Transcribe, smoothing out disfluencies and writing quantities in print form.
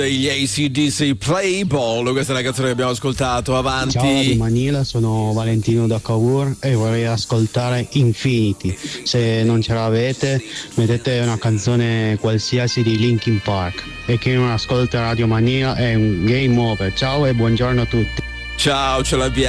Gli AC/DC Play Ball, questa è la canzone che abbiamo ascoltato. Avanti. Ciao Radio Manila, sono Valentino da Cavour e vorrei ascoltare Infinity. Se non ce l'avete, mettete una canzone qualsiasi di Linkin Park. E chi non ascolta Radio Manila è un game over. Ciao e buongiorno a tutti. Ciao, ce l'abbiamo.